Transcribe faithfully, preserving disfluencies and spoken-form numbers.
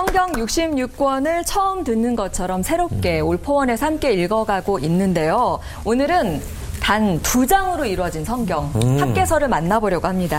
성경 육십육 권을 처음 듣는 것처럼 새롭게 올포원에서 함께 읽어가고 있는데요. 오늘은 단 두 장으로 이루어진 성경, 음. 합계서를 만나보려고 합니다.